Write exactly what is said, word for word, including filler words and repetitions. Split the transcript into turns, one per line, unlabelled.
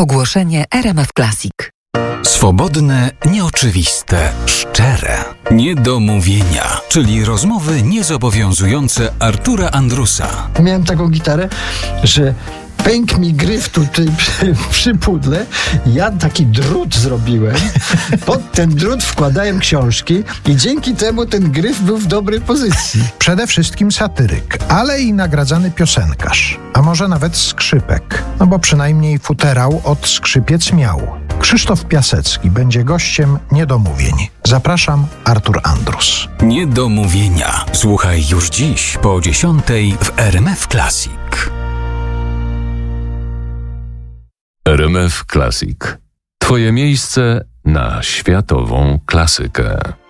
Ogłoszenie R M F Classic.
Swobodne, nieoczywiste, szczere. Niedomówienia, czyli rozmowy niezobowiązujące Artura Andrusa.
Miałem taką gitarę, że pękł mi gryf tutaj przy, przy pudle. Ja taki drut zrobiłem. Pod ten drut wkładałem książki i dzięki temu ten gryf był w dobrej pozycji.
Przede wszystkim satyryk, ale i nagradzany piosenkarz. A może nawet skrzypek. No bo przynajmniej futerał od skrzypiec miał. Krzysztof Piasecki będzie gościem Niedomówień. Zapraszam, Artur Andrus.
Niedomówienia. Słuchaj już dziś po dziesiątej w R M F Classic.
R M F Classic. Twoje miejsce na światową klasykę.